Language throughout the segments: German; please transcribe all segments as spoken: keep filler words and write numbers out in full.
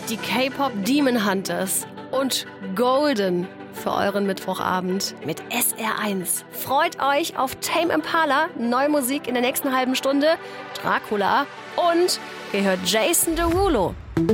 die K-Pop Demon Hunters und Golden für euren Mittwochabend mit S R eins. Freut euch auf Tame Impala, neue Musik in der nächsten halben Stunde, Dracula und ihr hört Jason Derulo.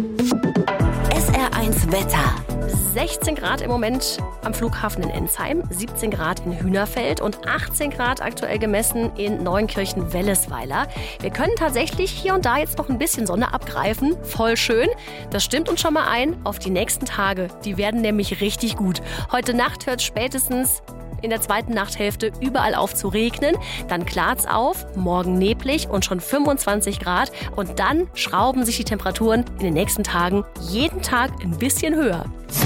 S R eins Wetter. sechzehn Grad im Moment am Flughafen in Ensheim, siebzehn Grad in Hühnerfeld und achtzehn Grad aktuell gemessen in Neunkirchen-Wellesweiler. Wir können tatsächlich hier und da jetzt noch ein bisschen Sonne abgreifen. Voll schön. Das stimmt uns schon mal ein auf die nächsten Tage. Die werden nämlich richtig gut. Heute Nacht hört spätestens in der zweiten Nachthälfte überall auf zu regnen. Dann klart's auf, morgen neblig und schon fünfundzwanzig Grad. Und dann schrauben sich die Temperaturen in den nächsten Tagen jeden Tag ein bisschen höher.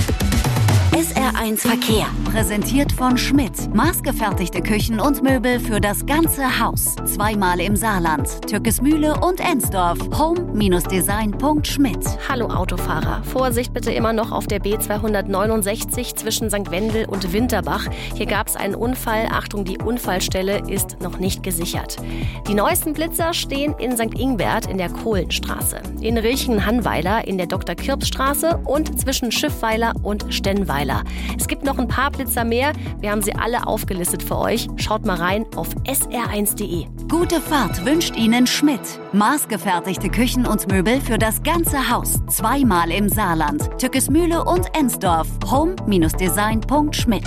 S R eins Verkehr. Präsentiert von Schmidt. Maßgefertigte Küchen und Möbel für das ganze Haus. Zweimal im Saarland. Türkesmühle und Ensdorf. home Design Punkt schmidt. Hallo Autofahrer. Vorsicht bitte immer noch auf der B zweihundertneunundsechzig zwischen Sankt Wendel und Winterbach. Hier gab es einen Unfall. Achtung, die Unfallstelle ist noch nicht gesichert. Die neuesten Blitzer stehen in Sankt Ingbert in der Kohlenstraße. In Rilchen-Hannweiler in der Doktor Kirps Straße und zwischen Schiffweiler und Stennweiler. Es gibt noch ein paar Blitzer mehr. Wir haben sie alle aufgelistet für euch. Schaut mal rein auf S R eins Punkt de. Gute Fahrt wünscht Ihnen Schmidt. Maßgefertigte Küchen und Möbel für das ganze Haus. Zweimal im Saarland. Türkesmühle und Ensdorf. home Design Punkt schmidt.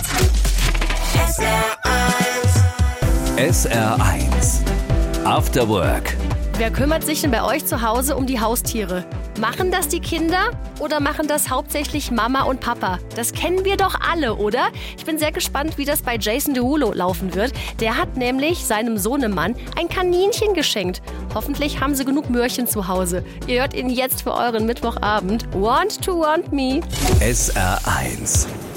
S R eins. S R eins. After Work. Wer kümmert sich denn bei euch zu Hause um die Haustiere? Machen das die Kinder oder machen das hauptsächlich Mama und Papa? Das kennen wir doch alle, oder? Ich bin sehr gespannt, wie das bei Jason Derulo laufen wird. Der hat nämlich seinem Sohnemann ein Kaninchen geschenkt. Hoffentlich haben sie genug Möhrchen zu Hause. Ihr hört ihn jetzt für euren Mittwochabend. Want to want me. S R eins.